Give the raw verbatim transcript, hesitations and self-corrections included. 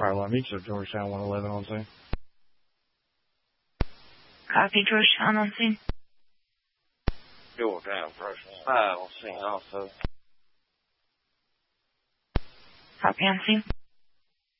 Alright, meet you at Georgetown one eleven on scene. Copy, Georgetown on scene. Georgetown, Georgetown five on scene also. Copy on scene.